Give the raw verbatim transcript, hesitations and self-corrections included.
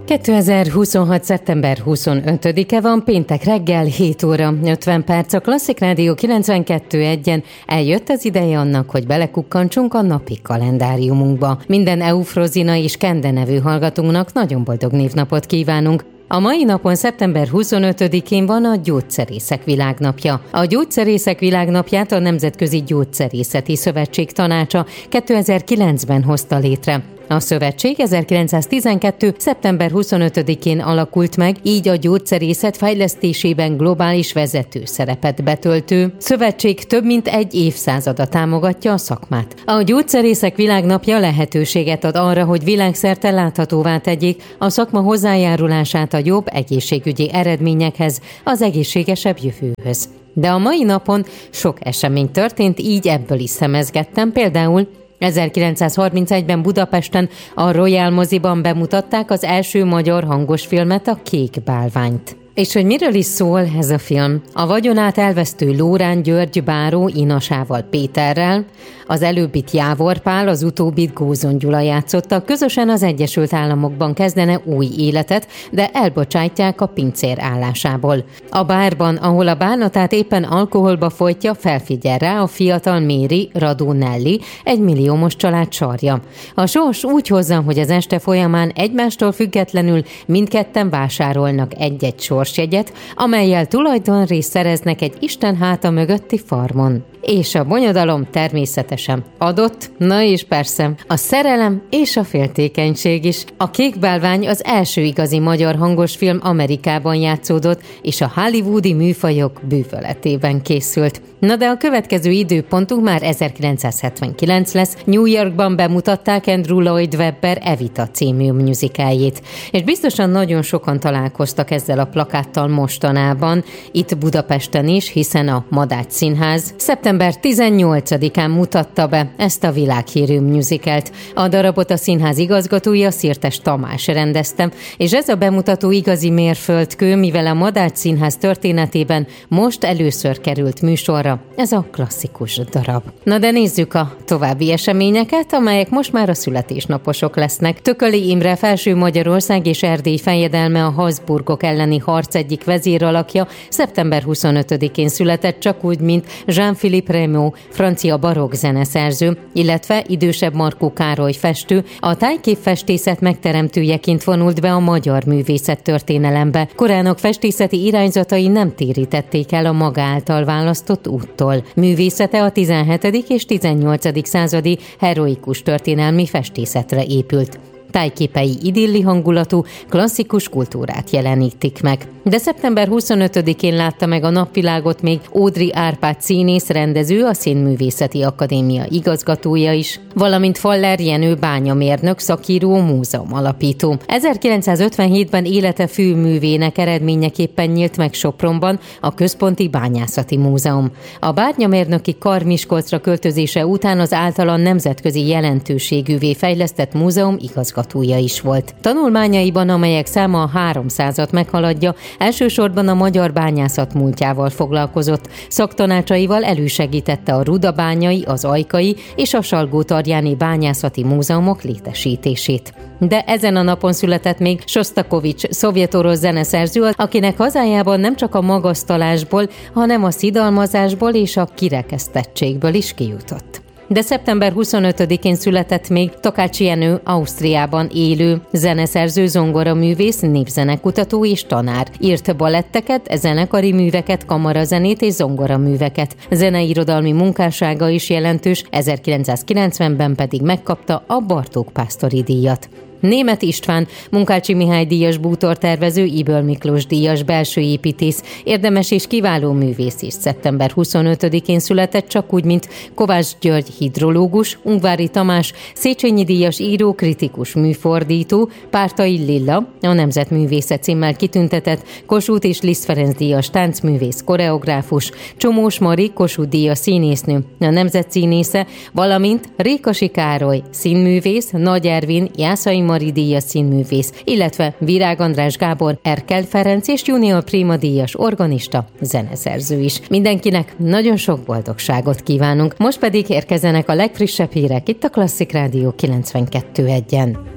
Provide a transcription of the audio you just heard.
kétezer-huszonhat. szeptember huszonötödike van, péntek reggel, hét óra ötven perc. A Klasszik Rádió kilencvenkettő egyen eljött az ideje annak, hogy belekukkantsunk a napi kalendáriumunkba. Minden Eufrozina és Kende nevű hallgatónknak nagyon boldog névnapot kívánunk. A mai napon, szeptember huszonötödikén van a Gyógyszerészek Világnapja. A Gyógyszerészek Világnapját a Nemzetközi Gyógyszerészeti Szövetség Tanácsa kétezer-kilencben hozta létre. A szövetség ezerkilencszáztizenkettő. szeptember huszonötödikén alakult meg, így a gyógyszerészet fejlesztésében globális vezető szerepet betöltő szövetség több mint egy évszázada támogatja a szakmát. A Gyógyszerészek Világnapja lehetőséget ad arra, hogy világszerte láthatóvá tegyék a szakma hozzájárulását a jobb egészségügyi eredményekhez, az egészségesebb jövőhöz. De a mai napon sok esemény történt, így ebből is szemezgettem, például ezerkilencszázharmincegyben Budapesten a Royal Moziban bemutatták az első magyar hangosfilmet, a Kék bálványt. És hogy miről is szól ez a film? A vagyonát elvesztő Lórán György báró Inasával Péterrel, az előbbit Jávor Pál, az utóbbit Gózon Gyula játszotta, közösen az Egyesült Államokban kezdene új életet, de elbocsátják a pincér állásából. A bárban, ahol a bánatát éppen alkoholba folytja, felfigyel rá a fiatal Méri Radó Nelli, egy milliómos család sarja. A sors úgy hozza, hogy az este folyamán egymástól függetlenül mindketten vásárolnak egy-egy sorsjegyet, amellyel tulajdonrészt szereznek egy Isten háta mögötti farmon. És a bonyodalom természetesen adott, na és persze, a szerelem és a féltékenység is. A Kék bálvány az első igazi magyar hangosfilm Amerikában játszódott, és a hollywoodi műfajok bűvöletében készült. Na de a következő időpontunk már ezerkilencszázhetvenkilenc lesz, New Yorkban bemutatták Andrew Lloyd Webber Evita című musicaljét. És biztosan nagyon sokan találkoztak ezzel a plakáttal mostanában, itt Budapesten is, hiszen a Madách Színház szeptember tizennyolcadikán mutatta be ezt a világhírű musicalt. A darabot a színház igazgatója, Szirtes Tamás rendezte, és ez a bemutató igazi mérföldkő, mivel a Madách Színház történetében most először került műsorra ez a klasszikus darab. Na de nézzük a további eseményeket, amelyek most már a születésnaposok lesznek. Tököli Imre Felső Magyarország és Erdély fejedelme, a Habsburgok elleni harc egyik vezéralakja, szeptember huszonötödikén született, csak úgy, mint Jean-Philippe Rameau, francia barokk zeneszerző, illetve idősebb Markó Károly festő, a tájképfestészet megteremtőjeként vonult be a magyar művészet történelembe. Korának festészeti irányzatai nem térítették el a maga által választott úttól. Művészete a tizenhetedik és tizennyolcadik századi heroikus történelmi festészetre épült. Tájképei idilli hangulatú, klasszikus kultúrát jelenítik meg. De szeptember huszonötödikén látta meg a napvilágot még Ódry Árpád színész, rendező, a Színművészeti Akadémia igazgatója is, valamint Faller Jenő bányamérnök, szakíró, múzeum alapító. ezerkilencszázötvenhétben élete főművének eredményeképpen nyílt meg Sopronban a Központi Bányászati Múzeum. A bányamérnöki kar Miskolcra költözése után az általa nemzetközi jelentőségűvé fejlesztett múzeum igazgatója is volt. Tanulmányaiban, amelyek száma a háromszázat meghaladja, elsősorban a magyar bányászat múltjával foglalkozott. Szaktanácsaival elősegítette a rudabányai, az ajkai és a salgótarjáni bányászati múzeumok létesítését. De ezen a napon született még Sosztakovics, szovjet-orosz zeneszerző, akinek hazájában nem csak a magasztalásból, hanem a szidalmazásból és a kirekesztettségből is kijutott. De szeptember huszonötödikén született még Takács Jenő, Ausztriában élő zeneszerző, zongoraművész, népzenekutató és tanár. Írt baletteket, zenekari műveket, kamarazenét és zongoraműveket. Zeneirodalmi munkássága is jelentős, ezerkilencszázkilencvenben pedig megkapta a Bartók Pásztori díjat. Németh István, Munkácsi Mihály díjas bútortervező, Yböl Miklós díjas belsőépítész, érdemes és kiváló művész is szeptember huszonötödikén született, csak úgy, mint Kovács György hidrológus, Ungvári Tamás, Széchenyi díjas író, kritikus műfordító, Pártai Lilla, a Nemzetművésze címmel kitüntetett, Kossuth és Liszt Ferenc díjas táncművész, koreográfus, Csomós Mari, Kossuth díjas színésznő, a Nemzet színésze, valamint Rékasi Károly, színművész, Nagy Ervin, Jászai Mari díjas színművész, illetve Virág András Gábor, Erkel Ferenc és Junior Prima díjas organista, zeneszerző is. Mindenkinek nagyon sok boldogságot kívánunk. Most pedig érkezenek a legfrissebb hírek itt a Klasszik Rádió kilencvenkettő egyen.